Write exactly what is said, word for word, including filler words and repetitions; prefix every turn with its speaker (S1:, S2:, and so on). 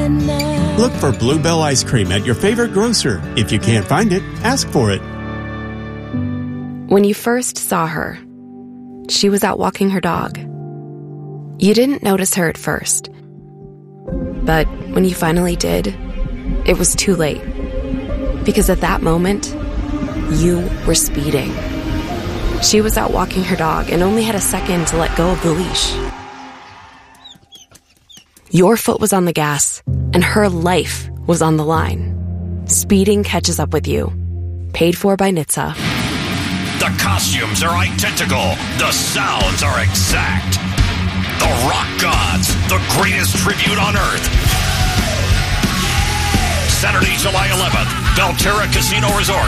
S1: Look for Bluebell ice cream at your favorite grocer. If you can't find it, ask for it.
S2: When you first saw her, she was out walking her dog. You didn't notice her at first. But when you finally did, it was too late. Because at that moment, you were speeding. She was out walking her dog and only had a second to let go of the leash. Your foot was on the gas, and her life was on the line. Speeding catches up with you. Paid for by N H T S A.
S3: The costumes are identical. The sounds are exact. The rock gods, the greatest tribute on earth. Saturday, July eleventh, Belterra Casino Resort.